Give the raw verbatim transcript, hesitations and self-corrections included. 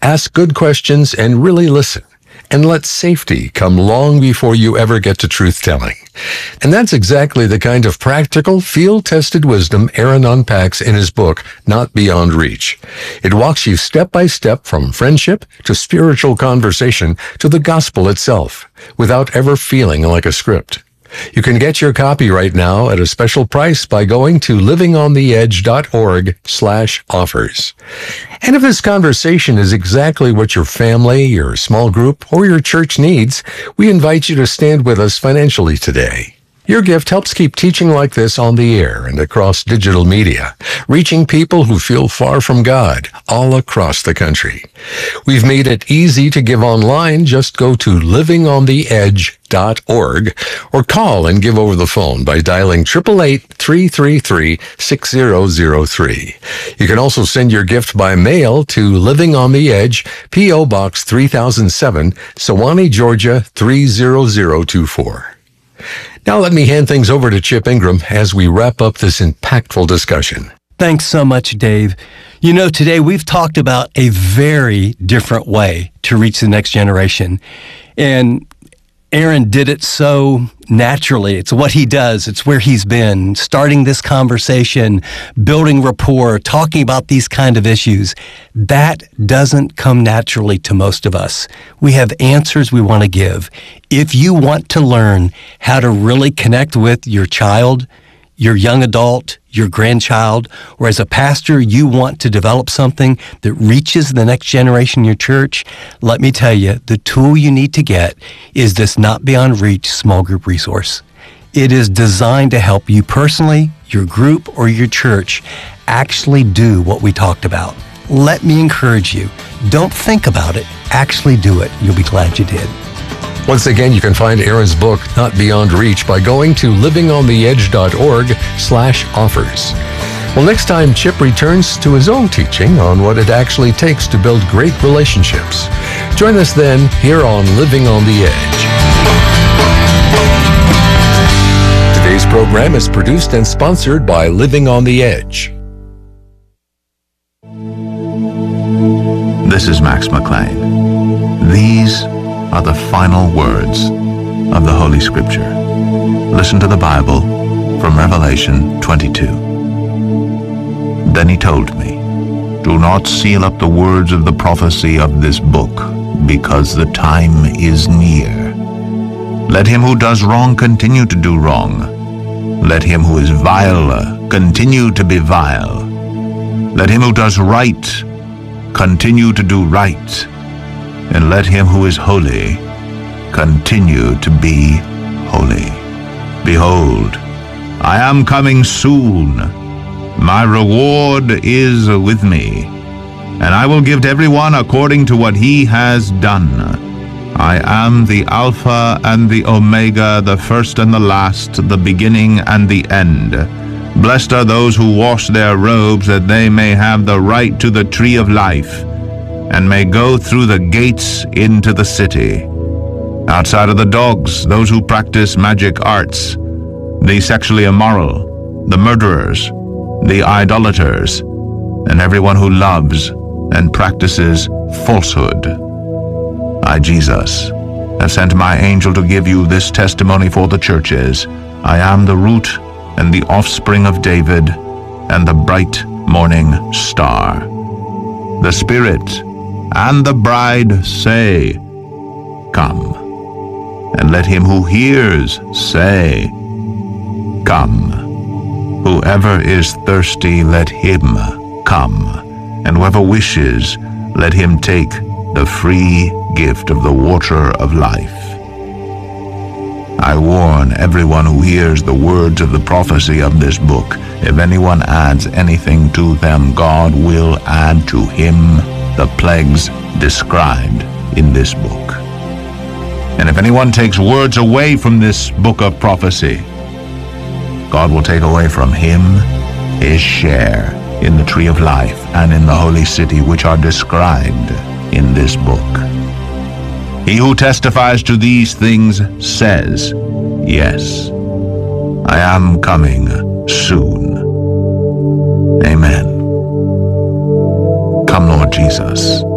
Ask good questions and really listen. And let safety come long before you ever get to truth-telling. And that's exactly the kind of practical, field-tested wisdom Aaron unpacks in his book, Not Beyond Reach. It walks you step by step from friendship to spiritual conversation to the gospel itself, without ever feeling like a script. You can get your copy right now at a special price by going to livingontheedge.org slash offers. And if this conversation is exactly what your family, your small group, or your church needs, we invite you to stand with us financially today. Your gift helps keep teaching like this on the air and across digital media, reaching people who feel far from God all across the country. We've made it easy to give online. Just go to living on the edge dot org or call and give over the phone by dialing eight eight eight, three three three, six zero zero three. You can also send your gift by mail to Living on the Edge, P O. Box three thousand seven, Sewanee, Georgia three zero zero two four. Now let me hand things over to Chip Ingram as we wrap up this impactful discussion. Thanks so much, Dave. You know, today we've talked about a very different way to reach the next generation. And Aaron did it so naturally. It's what he does. It's where he's been, starting this conversation, building rapport, talking about these kind of issues. That doesn't come naturally to most of us. We have answers we want to give. If you want to learn how to really connect with your child, your young adult, your grandchild, or as a pastor, you want to develop something that reaches the next generation in your church, let me tell you, the tool you need to get is this Not Beyond Reach small group resource. It is designed to help you personally, your group, or your church actually do what we talked about. Let me encourage you. Don't think about it. Actually do it. You'll be glad you did. Once again, you can find Aaron's book, Not Beyond Reach, by going to livingontheedge.org slash offers. Well, next time, Chip returns to his own teaching on what it actually takes to build great relationships. Join us then here on Living on the Edge. Today's program is produced and sponsored by Living on the Edge. This is Max McLean. These are the final words of the Holy Scripture. Listen to the Bible from Revelation twenty-two. Then he told me, do not seal up the words of the prophecy of this book, because the time is near. Let him who does wrong continue to do wrong. Let him who is vile continue to be vile. Let him who does right continue to do right. And let him who is holy continue to be holy. Behold, I am coming soon. My reward is with me, and I will give to everyone according to what he has done. I am the Alpha and the Omega, the first and the last, the beginning and the end. Blessed are those who wash their robes, that they may have the right to the tree of life, and may go through the gates into the city. Outside are the dogs, those who practice magic arts, the sexually immoral, the murderers, the idolaters, and everyone who loves and practices falsehood. I, Jesus, have sent my angel to give you this testimony for the churches. I am the root and the offspring of David, and the bright morning star. The Spirit and the bride say, come. And let him who hears say, come. Whoever is thirsty, let him come. And whoever wishes, let him take the free gift of the water of life. I warn everyone who hears the words of the prophecy of this book. If anyone adds anything to them, God will add to him the plagues described in this book. And if anyone takes words away from this book of prophecy, God will take away from him his share in the tree of life and in the holy city, which are described in this book. He who testifies to these things says, yes, I am coming soon. Amen. Come, Lord Jesus.